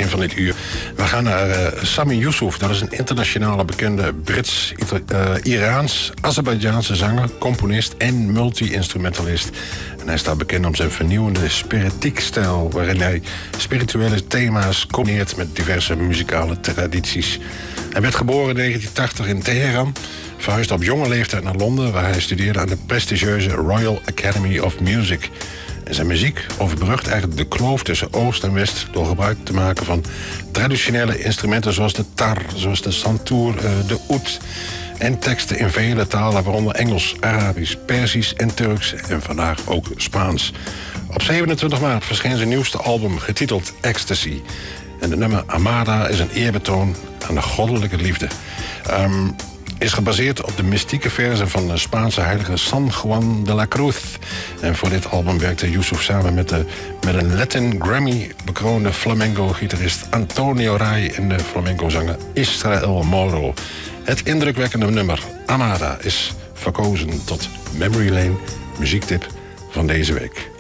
begin van dit uur. We gaan naar Sami Yusuf. Dat is een internationale bekende Brits-Iraans-Azerbeidjaanse zanger, componist en multi-instrumentalist. En hij staat bekend om zijn vernieuwende spiritiek-stijl, waarin hij spirituele thema's combineert met diverse muzikale tradities. Hij werd geboren in 1980 in Teheran, verhuisde op jonge leeftijd naar Londen, waar hij studeerde aan de prestigieuze Royal Academy of Music. En zijn muziek overbrugt eigenlijk de kloof tussen Oost en West door gebruik te maken van traditionele instrumenten zoals de tar, zoals de santoor, de oud. En teksten in vele talen, waaronder Engels, Arabisch, Perzisch en Turks en vandaag ook Spaans. Op 27 maart verscheen zijn nieuwste album, getiteld Ecstasy. En de nummer Amada is een eerbetoon aan de goddelijke liefde. Is gebaseerd op de mystieke verzen van de Spaanse heilige San Juan de la Cruz. En voor dit album werkte Yusuf samen met een Latin Grammy bekroonde flamenco-gitarist Antonio Ray en de flamenco-zanger Israel Moro. Het indrukwekkende nummer Amada is verkozen tot Memory Lane muziektip van deze week.